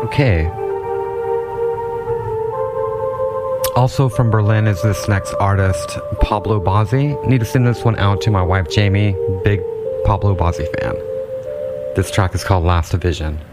Okay. Also from Berlin is this next artist, Pablo Bozzi. Need to send this one out to my wife, Jamie. Big Pablo Bozzi fan. This track is called Last Division.